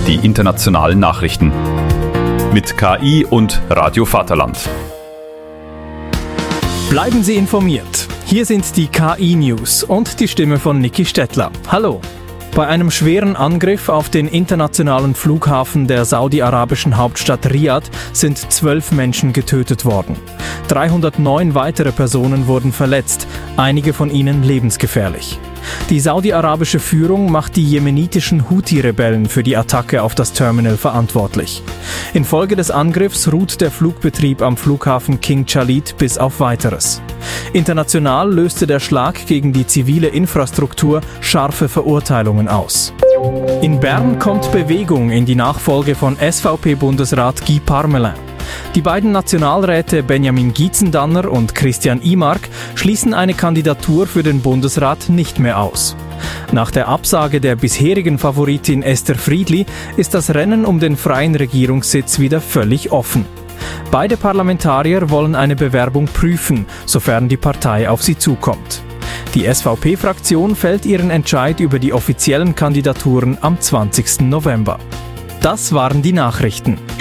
die internationalen Nachrichten. Mit KI und Radio Vaterland. Bleiben Sie informiert. Hier sind die KI-News und die Stimme von Niki Stettler. Hallo. Bei einem schweren Angriff auf den internationalen Flughafen der saudi-arabischen Hauptstadt Riad sind 12 Menschen getötet worden. 309 weitere Personen wurden verletzt, einige von ihnen lebensgefährlich. Die saudi-arabische Führung macht die jemenitischen Houthi-Rebellen für die Attacke auf das Terminal verantwortlich. Infolge des Angriffs ruht der Flugbetrieb am Flughafen King Khalid bis auf Weiteres. International löste der Schlag gegen die zivile Infrastruktur scharfe Verurteilungen aus. In Bern kommt Bewegung in die Nachfolge von SVP-Bundesrat Guy Parmelin. Die beiden Nationalräte Benjamin Gietzendanner und Christian Imark schließen eine Kandidatur für den Bundesrat nicht mehr aus. Nach der Absage der bisherigen Favoritin Esther Friedli ist das Rennen um den freien Regierungssitz wieder völlig offen. Beide Parlamentarier wollen eine Bewerbung prüfen, sofern die Partei auf sie zukommt. Die SVP-Fraktion fällt ihren Entscheid über die offiziellen Kandidaturen am 20. November. Das waren die Nachrichten.